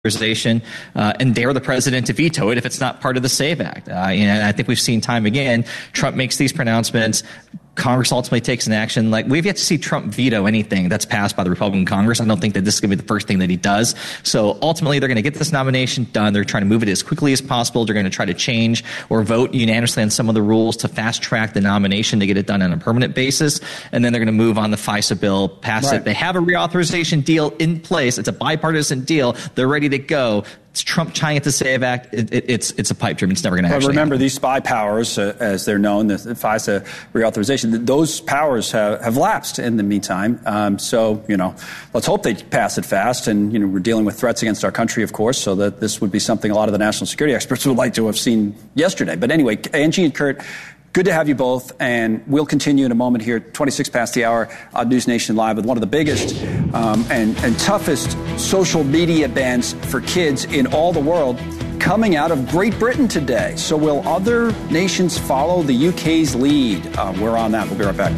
reauthorization and dare the president to veto it if it's not part of the SAVE Act. And I think we've seen time again, Trump makes these pronouncements. Congress ultimately takes an action. Like, we've yet to see Trump veto anything that's passed by the Republican Congress. I don't think that this is going to be the first thing that he does. So ultimately, they're going to get this nomination done. They're trying to move it as quickly as possible. They're going to try to change or vote unanimously on some of the rules to fast track the nomination to get it done on a permanent basis. And then they're going to move on the FISA bill, pass it. They have a reauthorization deal in place. It's a bipartisan deal. They're ready to go. It's Trump trying it to SAVE Act. It's a pipe dream. It's never going to actually remember, happen. These spy powers, as they're known, the FISA reauthorization, those powers have lapsed in the meantime. So, let's hope they pass it fast. And, we're dealing with threats against our country, of course, so that this would be something a lot of the national security experts would like to have seen yesterday. But anyway, Angie and Kurt, good to have you both, and we'll continue in a moment here, 26 past the hour on News Nation Live, with one of the biggest and toughest social media bans for kids in all the world coming out of Great Britain today. So will other nations follow the UK's lead? We're on that. We'll be right back.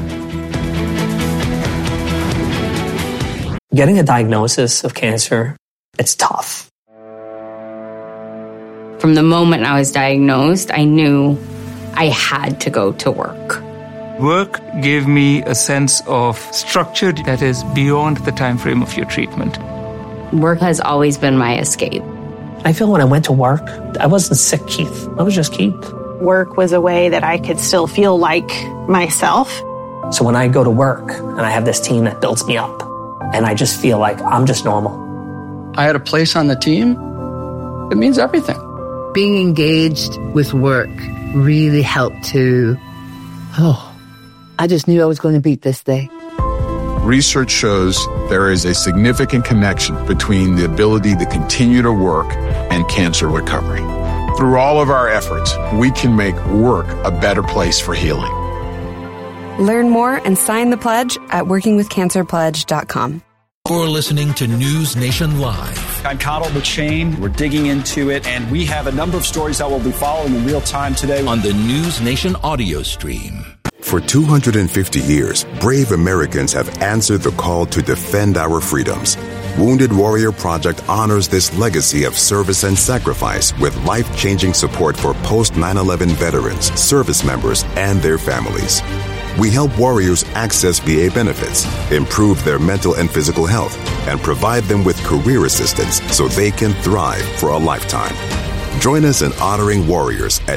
Getting a diagnosis of cancer, it's tough. From the moment I was diagnosed, I knew I had to go to work. Work gave me a sense of structure that is beyond the time frame of your treatment. Work has always been my escape. I feel when I went to work, I wasn't sick, Keith. I was just Keith. Work was a way that I could still feel like myself. So when I go to work and I have this team that builds me up, and I just feel like I'm just normal. I had a place on the team. It means everything. Being engaged with work really helped to, I just knew I was going to beat this day. Research shows there is a significant connection between the ability to continue to work and cancer recovery. Through all of our efforts, we can make work a better place for healing. Learn more and sign the pledge at workingwithcancerpledge.com. You're listening to News Nation Live. I'm Connell McShane. We're digging into it, and we have a number of stories that we'll be following in real time today on the News Nation audio stream. For 250 years, brave Americans have answered the call to defend our freedoms. Wounded Warrior Project honors this legacy of service and sacrifice with life-changing support for post-9/11 veterans, service members, and their families. We help warriors access VA benefits, improve their mental and physical health, and provide them with career assistance so they can thrive for a lifetime. Join us in honoring warriors at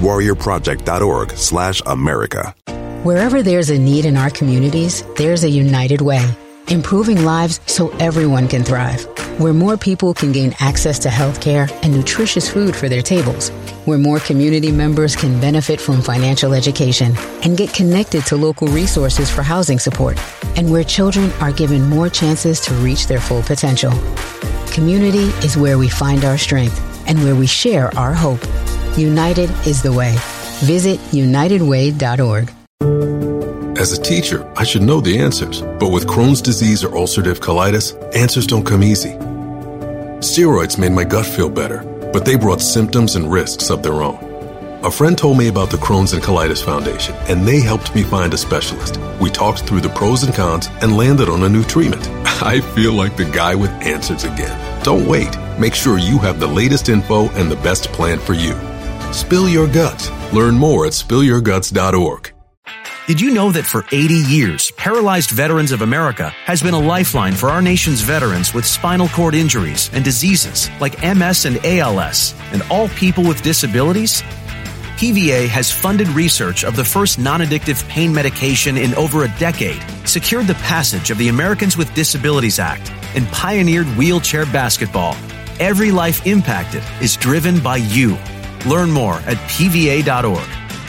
woundedwarriorproject.org/America. Wherever there's a need in our communities, there's a United Way, improving lives so everyone can thrive. Where more people can gain access to health care and nutritious food for their tables. Where more community members can benefit from financial education and get connected to local resources for housing support. And where children are given more chances to reach their full potential. Community is where we find our strength and where we share our hope. United is the way. Visit unitedway.org. As a teacher, I should know the answers. But with Crohn's disease or ulcerative colitis, answers don't come easy. Steroids made my gut feel better, but they brought symptoms and risks of their own. A friend told me about the Crohn's and Colitis Foundation, and they helped me find a specialist. We talked through the pros and cons and landed on a new treatment. I feel like the guy with answers again. Don't wait. Make sure you have the latest info and the best plan for you. Spill your guts. Learn more at spillyourguts.org. Did you know that for 80 years, Paralyzed Veterans of America has been a lifeline for our nation's veterans with spinal cord injuries and diseases like MS and ALS, and all people with disabilities? PVA has funded research of the first non-addictive pain medication in over a decade, secured the passage of the Americans with Disabilities Act, and pioneered wheelchair basketball. Every life impacted is driven by you. Learn more at pva.org.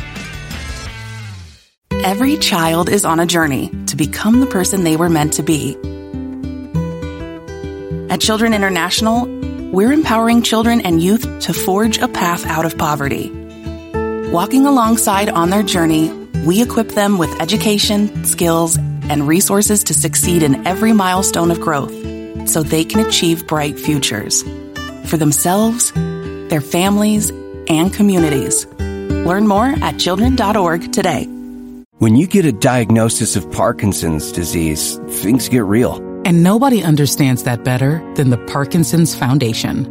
Every child is on a journey to become the person they were meant to be. At Children International, we're empowering children and youth to forge a path out of poverty. Walking alongside on their journey, we equip them with education, skills, and resources to succeed in every milestone of growth so they can achieve bright futures for themselves, their families, and communities. Learn more at children.org today. When you get a diagnosis of Parkinson's disease, things get real. And nobody understands that better than the Parkinson's Foundation.